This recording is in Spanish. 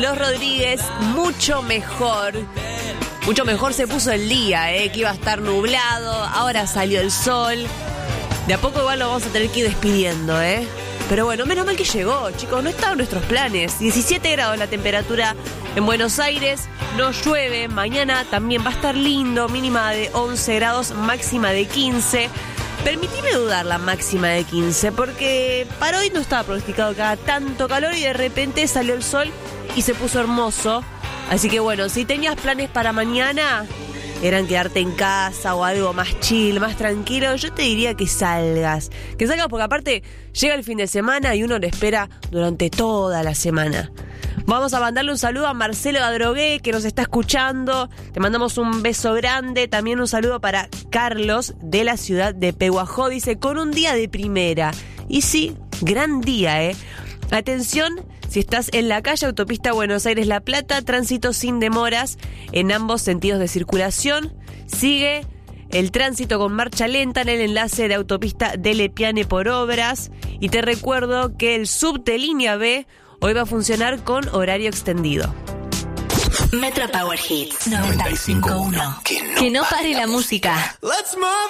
Los Rodríguez, mucho mejor. Mucho mejor se puso el día, que iba a estar nublado. Ahora salió el sol. De a poco igual lo vamos a tener que ir despidiendo, Pero bueno, menos mal que llegó, chicos. No estaban nuestros planes. 17 grados la temperatura en Buenos Aires. No llueve. Mañana también va a estar lindo. Mínima de 11 grados, máxima de 15. Permitime dudar la máxima de 15, porque para hoy no estaba pronosticado que haga tanto calor y de repente salió el sol y se puso hermoso. Así que bueno, si tenías planes para mañana, eran quedarte en casa o algo más chill, más tranquilo, yo te diría que salgas. Que salgas porque aparte llega el fin de semana y uno lo espera durante toda la semana. Vamos a mandarle un saludo a Marcelo Adrogué, que nos está escuchando. Te mandamos un beso grande. También un saludo para Carlos, de la ciudad de Pehuajó. Dice, con un día de primera. Y sí, gran día, Atención, si estás en la calle Autopista Buenos Aires-La Plata, tránsito sin demoras en ambos sentidos de circulación. Sigue el tránsito con marcha lenta en el enlace de Autopista de Lepiane por obras. Y te recuerdo que el subte línea B hoy va a funcionar con horario extendido. Metro Power Hits 95.1. Que no pare la música.